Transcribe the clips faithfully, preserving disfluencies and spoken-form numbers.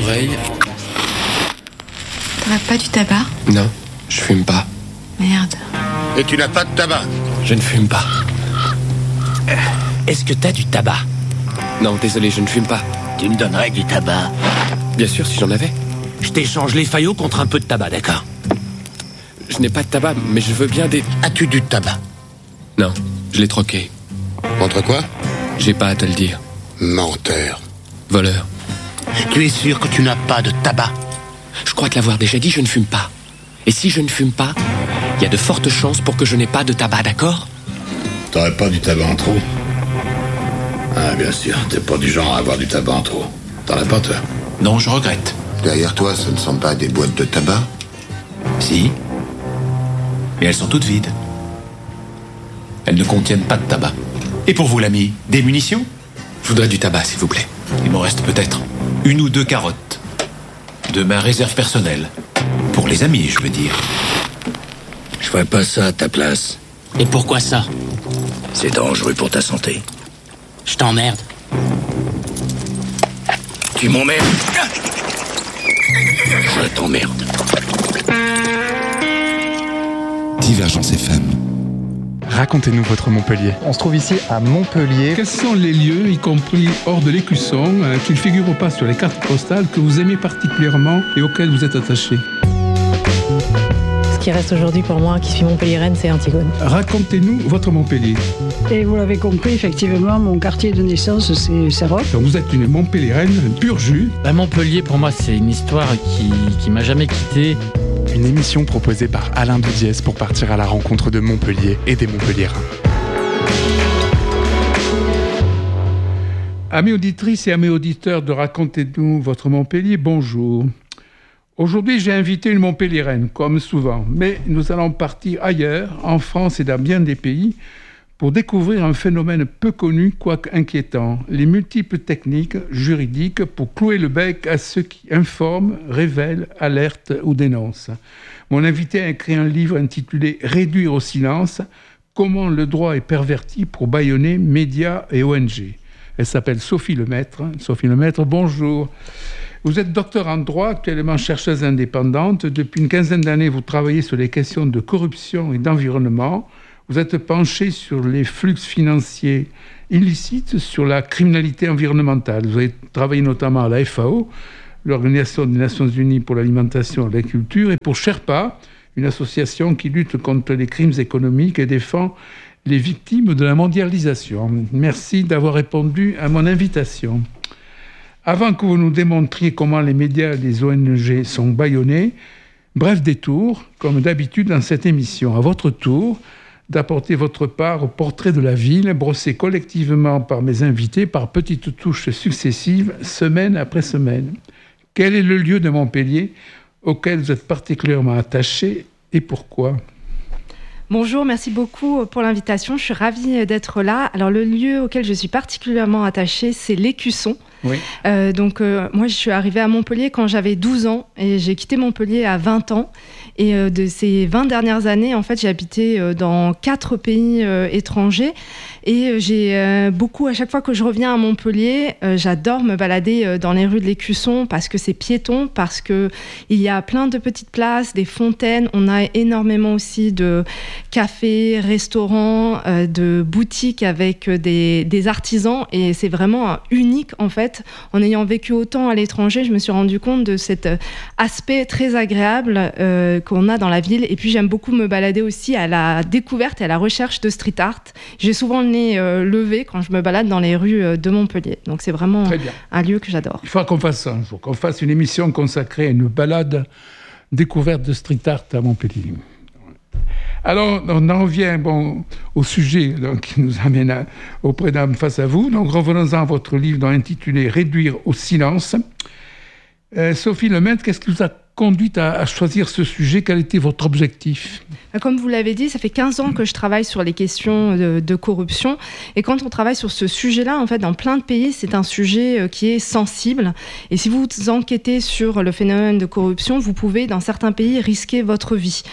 oreilles. T'aurais pas du tabac? Non, je fume pas. Merde. Et tu n'as pas de tabac? Je ne fume pas. Euh, est-ce que t'as du tabac? Non, désolé, je ne fume pas. Tu me donnerais du tabac? Bien sûr, si j'en avais. Je t'échange les faillots contre un peu de tabac, d'accord? Je n'ai pas de tabac, mais je veux bien des... As-tu du tabac? Non, je l'ai troqué. Contre quoi? J'ai pas à te le dire. Menteur. Voleur. Tu es sûr que tu n'as pas de tabac? Je crois te l'avoir déjà dit, je ne fume pas. Et si je ne fume pas, il y a de fortes chances pour que je n'ai pas de tabac, d'accord? T'aurais pas du tabac en trop? Ah, bien sûr, t'es pas du genre à avoir du tabac en trop. T'en as pas, toi? Non, je regrette. Derrière toi, ce ne sont pas des boîtes de tabac? Si. Mais elles sont toutes vides. Elles ne contiennent pas de tabac. Et pour vous, l'ami, des munitions? Je voudrais du tabac, s'il vous plaît. Il m'en reste peut-être une ou deux carottes. De ma réserve personnelle. Pour les amis, je veux dire. Je ferais pas ça à ta place. Et pourquoi ça? C'est dangereux pour ta santé. Je t'emmerde. Tu m'emmerdes. Je t'emmerde. Divergence F M. Racontez-nous votre Montpellier. On se trouve ici à Montpellier. Quels sont les lieux, y compris hors de l'Écusson, euh, qui ne figurent pas sur les cartes postales, que vous aimez particulièrement et auxquels vous êtes attaché? Ce qui reste aujourd'hui pour moi, qui suis montpelliéraine, c'est Antigone. Racontez-nous votre Montpellier. Et vous l'avez compris, effectivement, mon quartier de naissance, c'est Serroc. Donc vous êtes une Montpelliéraine, pur jus. Bah, Montpellier, pour moi, c'est une histoire qui, qui m'a jamais quitté. Une émission proposée par Alain Doudiès pour partir à la rencontre de Montpellier et des Montpelliérains. Amis auditrices et amis auditeurs de Racontez-nous votre Montpellier, bonjour. Aujourd'hui, j'ai invité une Montpelliéraine, comme souvent, mais nous allons partir ailleurs, en France et dans bien des pays, pour découvrir un phénomène peu connu, quoique inquiétant, les multiples techniques juridiques pour clouer le bec à ceux qui informent, révèlent, alertent ou dénoncent. Mon invité a écrit un livre intitulé « Réduire au silence », comment le droit est perverti pour bâillonner médias et O N G. Elle s'appelle Sophie Lemaître. Sophie Lemaître, bonjour. Vous êtes docteur en droit, actuellement chercheuse indépendante. Depuis une quinzaine d'années, vous travaillez sur les questions de corruption et d'environnement. Vous êtes penché sur les flux financiers illicites, sur la criminalité environnementale. Vous avez travaillé notamment à la F A O, l'Organisation des Nations Unies pour l'alimentation et l'agriculture, et pour Sherpa, une association qui lutte contre les crimes économiques et défend les victimes de la mondialisation. Merci d'avoir répondu à mon invitation. Avant que vous nous démontriez comment les médias et les O N G sont bâillonnés, bref détour, comme d'habitude dans cette émission. À votre tour, d'apporter votre part au portrait de la ville, brossé collectivement par mes invités par petites touches successives, semaine après semaine. Quel est le lieu de Montpellier auquel vous êtes particulièrement attaché et pourquoi ? Bonjour, merci beaucoup pour l'invitation. Je suis ravie d'être là. Alors, le lieu auquel je suis particulièrement attachée, c'est l'Écusson. Oui. Euh, donc, euh, moi, je suis arrivée à Montpellier quand j'avais douze ans et j'ai quitté Montpellier à vingt ans. Et euh, de ces vingt dernières années, en fait, j'ai habité euh, dans quatre pays euh, étrangers. Et euh, j'ai euh, beaucoup, à chaque fois que je reviens à Montpellier, euh, j'adore me balader euh, dans les rues de l'Écusson parce que c'est piéton, parce qu'il y a plein de petites places, des fontaines. On a énormément aussi de cafés, restaurants, euh, de boutiques avec euh, des, des artisans. Et c'est vraiment euh, unique, en fait. En ayant vécu autant à l'étranger, je me suis rendu compte de cet euh, aspect très agréable euh, qu'on a dans la ville. Et puis, j'aime beaucoup me balader aussi à la découverte et à la recherche de street art. J'ai souvent le nez euh, levé quand je me balade dans les rues euh, de Montpellier. Donc, c'est vraiment un lieu que j'adore. Il faudra qu'on fasse ça un jour, qu'on fasse une émission consacrée à une balade découverte de street art à Montpellier. Alors, on en revient bon, au sujet donc, qui nous amène à, auprès d'âme face à vous. Donc, revenons-en à votre livre donc, intitulé « Réduire au silence ». Euh, Sophie Lemaître, qu'est-ce qui vous a conduite à, à choisir ce sujet? Quel était votre objectif? Comme vous l'avez dit, ça fait quinze ans que je travaille sur les questions de, de corruption. Et quand on travaille sur ce sujet-là, en fait, dans plein de pays, c'est un sujet qui est sensible. Et si vous enquêtez sur le phénomène de corruption, vous pouvez, dans certains pays, risquer votre vie.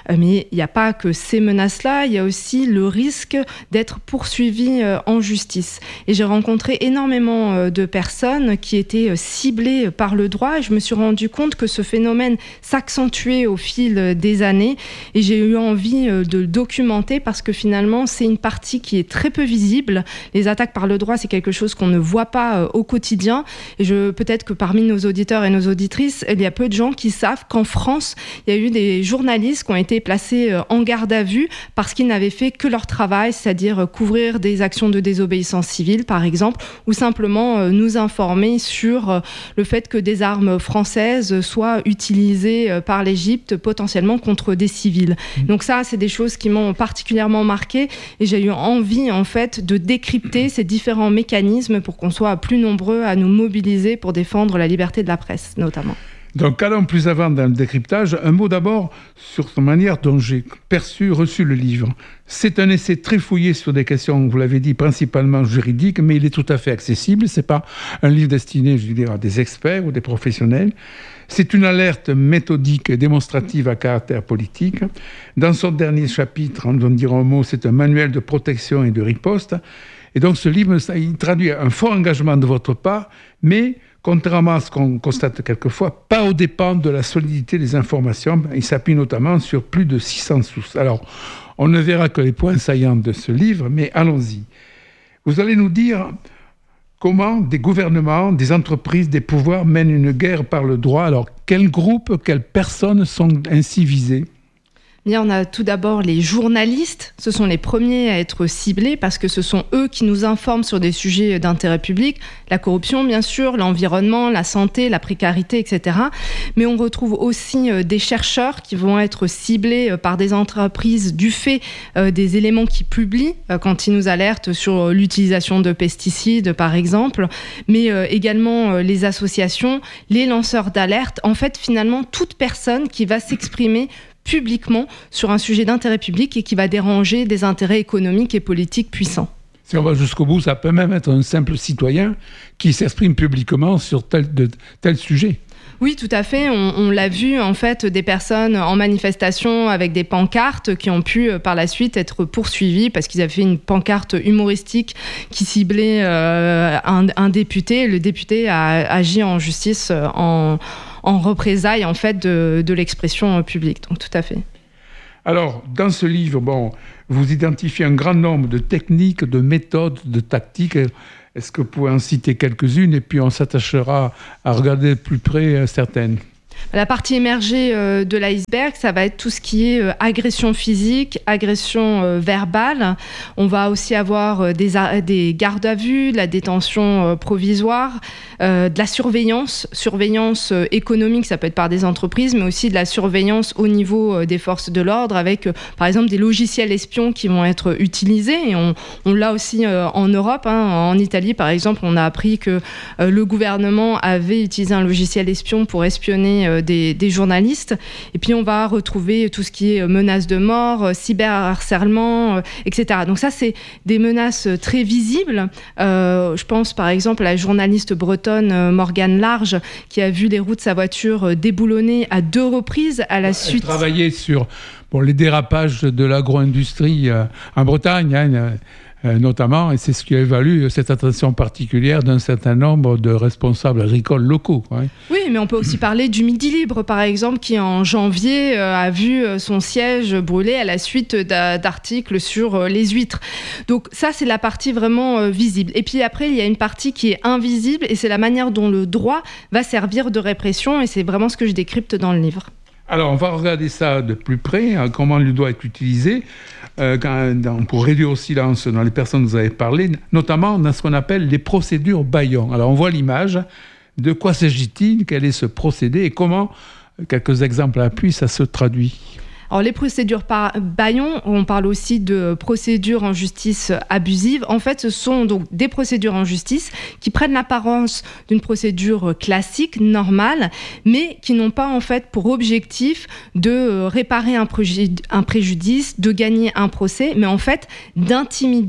Euh, mais il n'y a pas que ces menaces-là, il y a aussi le risque d'être poursuivi euh, en justice. Et j'ai rencontré énormément euh, de personnes qui étaient euh, ciblées par le droit et je me suis rendu compte que ce phénomène s'accentuait au fil euh, des années et j'ai eu envie euh, de le documenter parce que finalement c'est une partie qui est très peu visible. Les attaques par le droit, c'est quelque chose qu'on ne voit pas euh, au quotidien et je, peut-être que parmi nos auditeurs et nos auditrices, il y a peu de gens qui savent qu'en France, il y a eu des journalistes qui ont été placés euh, en garde à vue parce qu'ils n'avaient fait que leur travail, c'est-à-dire euh, couvrir des actions de désobéissance civile par exemple, ou simplement euh, nous informer sur euh, le fait que des armes françaises soient utilisées euh, par l'Égypte potentiellement contre des civils. Mmh. Donc ça, c'est des choses qui m'ont particulièrement marqué et j'ai eu envie en fait de décrypter ces différents mécanismes pour qu'on soit plus nombreux à nous mobiliser pour défendre la liberté de la presse notamment. Donc, allons plus avant dans le décryptage. Un mot d'abord sur la manière dont j'ai perçu, reçu le livre. C'est un essai très fouillé sur des questions, vous l'avez dit, principalement juridiques, mais il est tout à fait accessible. Ce n'est pas un livre destiné, je veux dire, à des experts ou des professionnels. C'est une alerte méthodique et démonstrative à caractère politique. Dans son dernier chapitre, on va dire un mot, c'est un manuel de protection et de riposte. Et donc, ce livre, il traduit un fort engagement de votre part, mais contrairement à ce qu'on constate quelquefois, pas aux dépens de la solidité des informations. Il s'appuie notamment sur plus de six cents sources. Alors, on ne verra que les points saillants de ce livre, mais allons-y. Vous allez nous dire comment des gouvernements, des entreprises, des pouvoirs mènent une guerre par le droit. Alors, quels groupes, quelles personnes sont ainsi visées ? Bien, on a tout d'abord les journalistes, ce sont les premiers à être ciblés parce que ce sont eux qui nous informent sur des sujets d'intérêt public, la corruption bien sûr, l'environnement, la santé, la précarité, et cetera. Mais on retrouve aussi des chercheurs qui vont être ciblés par des entreprises du fait des éléments qu'ils publient quand ils nous alertent sur l'utilisation de pesticides par exemple, mais également les associations, les lanceurs d'alerte. En fait, finalement, toute personne qui va s'exprimer publiquement sur un sujet d'intérêt public et qui va déranger des intérêts économiques et politiques puissants. Si on va jusqu'au bout, ça peut même être un simple citoyen qui s'exprime publiquement sur tel, de, tel sujet. Oui, tout à fait. On, on l'a vu, en fait, des personnes en manifestation avec des pancartes qui ont pu, par la suite, être poursuivies parce qu'ils avaient fait une pancarte humoristique qui ciblait euh, un, un député. Le député a agi en justice en, en représailles, en fait, de, de l'expression publique. Donc, tout à fait. Alors, dans ce livre, bon, vous identifiez un grand nombre de techniques, de méthodes, de tactiques. Est-ce que vous pouvez en citer quelques-unes et puis on s'attachera à regarder de plus près certaines ? La partie émergée euh, de l'iceberg, ça va être tout ce qui est euh, agression physique, agression euh, verbale. On va aussi avoir euh, des, des gardes à vue, de la détention euh, provisoire, euh, de la surveillance, surveillance euh, économique, ça peut être par des entreprises, mais aussi de la surveillance au niveau euh, des forces de l'ordre avec, euh, par exemple, des logiciels espions qui vont être utilisés. Et on, on l'a aussi euh, en Europe. Hein. En Italie, par exemple, on a appris que euh, le gouvernement avait utilisé un logiciel espion pour espionner Des, des journalistes. Et puis, on va retrouver tout ce qui est menaces de mort, cyberharcèlement, et cetera. Donc ça, c'est des menaces très visibles. Euh, je pense, par exemple, à la journaliste bretonne Morgane Large, qui a vu les roues de sa voiture déboulonnées à deux reprises à la Elle suite... Elle travaillait sur bon, les dérapages de l'agro-industrie euh, en Bretagne, hein, euh, notamment, et c'est ce qui a valu cette attention particulière d'un certain nombre de responsables agricoles locaux. Ouais. Oui, mais on peut aussi parler du Midi Libre, par exemple, qui en janvier euh, a vu son siège brûler à la suite d'articles sur euh, les huîtres. Donc ça, c'est la partie vraiment euh, visible. Et puis après, il y a une partie qui est invisible, et c'est la manière dont le droit va servir de répression, et c'est vraiment ce que je décrypte dans le livre. Alors, on va regarder ça de plus près, hein, comment le droit est utilisé euh, quand, dans, pour réduire au silence dans les personnes dont vous avez parlé, notamment dans ce qu'on appelle les procédures bâillons. Alors, on voit l'image. De quoi s'agit-il ? Quel est ce procédé ? Et comment, quelques exemples à l'appui, ça se traduit ? Alors, les procédures par bâillons, on parle aussi de procédures en justice abusive. En fait, ce sont donc des procédures en justice qui prennent l'apparence d'une procédure classique, normale, mais qui n'ont pas en fait pour objectif de réparer un, préjud- un préjudice, de gagner un procès, mais en fait d'intimider,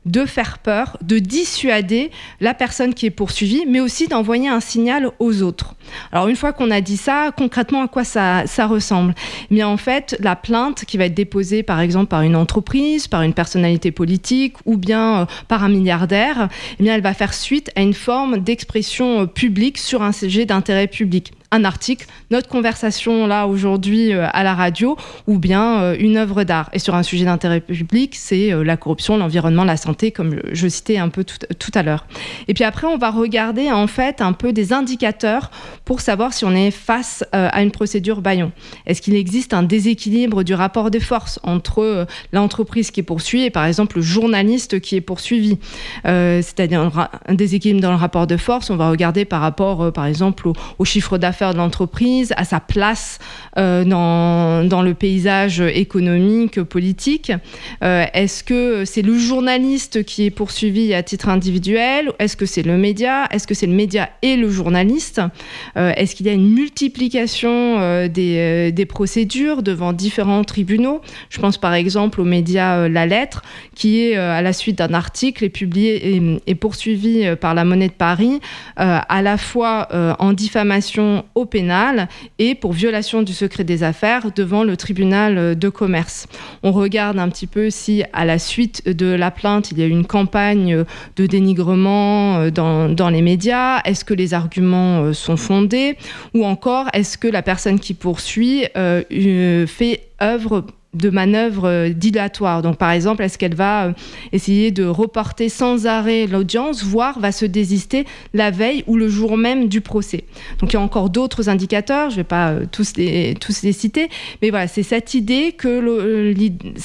de faire peur, de dissuader la personne qui est poursuivie, mais aussi d'envoyer un signal aux autres. Alors une fois qu'on a dit ça, concrètement à quoi ça, ça ressemble ? Eh bien en fait, la plainte qui va être déposée par exemple par une entreprise, par une personnalité politique ou bien euh, par un milliardaire, eh bien elle va faire suite à une forme d'expression euh, publique sur un sujet d'intérêt public. Un article, notre conversation là aujourd'hui euh, à la radio, ou bien euh, une œuvre d'art. Et sur un sujet d'intérêt public, c'est euh, la corruption, l'environnement, la santé, comme je citais un peu tout, tout à l'heure. Et puis après, on va regarder en fait un peu des indicateurs pour savoir si on est face euh, à une procédure bâillon. Est-ce qu'il existe un déséquilibre du rapport des forces entre euh, l'entreprise qui est poursuivie et par exemple le journaliste qui est poursuivi, euh, c'est-à-dire un, ra- un déséquilibre dans le rapport de force. On va regarder par rapport euh, par exemple au, au chiffre d'affaires de l'entreprise, à sa place euh, dans, dans le paysage économique, politique. Euh, est-ce que c'est le journaliste qui est poursuivi à titre individuel ? Est-ce que c'est le média ? Est-ce que c'est le média et le journaliste ? euh, Est-ce qu'il y a une multiplication euh, des, euh, des procédures devant différents tribunaux ? Je pense par exemple au média euh, La Lettre, qui est euh, à la suite d'un article est publié et, et poursuivi euh, par la Monnaie de Paris, euh, à la fois euh, en diffamation au pénal et pour violation du secret des affaires devant le tribunal de commerce. On regarde un petit peu si à la suite de la plainte, il y a eu une campagne de dénigrement dans, dans les médias. Est-ce que les arguments sont fondés ? Ou encore, est-ce que la personne qui poursuit euh, fait œuvre de manœuvres dilatoires. Donc, par exemple, est-ce qu'elle va essayer de reporter sans arrêt l'audience, voire va se désister la veille ou le jour même du procès. Donc, il y a encore d'autres indicateurs, je ne vais pas tous les, tous les citer, mais voilà, c'est cette idée que le,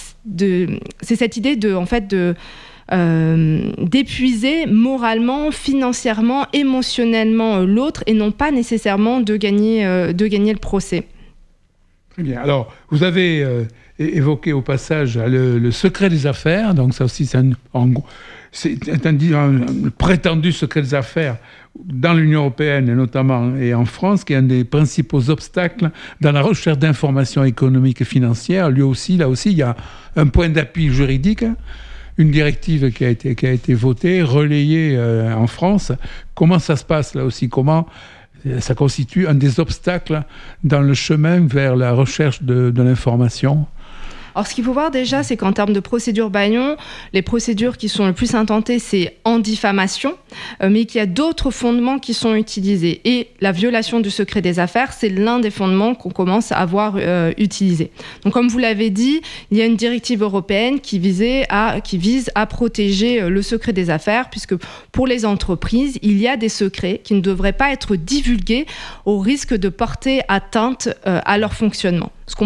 de, c'est cette idée de, en fait, de Euh, d'épuiser moralement, financièrement, émotionnellement euh, l'autre et non pas nécessairement de gagner, euh, de gagner le procès. Très bien. Alors, vous avez euh, évoqué au passage le, le secret des affaires, donc ça aussi c'est un, en, c'est un, un, un prétendu secret des affaires dans l'Union européenne et notamment et en France, qui est un des principaux obstacles dans la recherche d'informations économiques et financières. Lui aussi, là aussi, il y a un point d'appui juridique, une directive qui a été, qui a été votée, relayée euh, en France. Comment ça se passe là aussi ? Comment ça constitue un des obstacles dans le chemin vers la recherche de, de l'information ? Alors, ce qu'il faut voir déjà, c'est qu'en termes de procédure bâillon, les procédures qui sont le plus intentées, c'est en diffamation, euh, mais qu'il y a d'autres fondements qui sont utilisés. Et la violation du secret des affaires, c'est l'un des fondements qu'on commence à voir euh, utilisés. Donc, comme vous l'avez dit, il y a une directive européenne qui, visait à, qui vise à protéger le secret des affaires, puisque pour les entreprises, il y a des secrets qui ne devraient pas être divulgués au risque de porter atteinte euh, à leur fonctionnement. Ce qu'on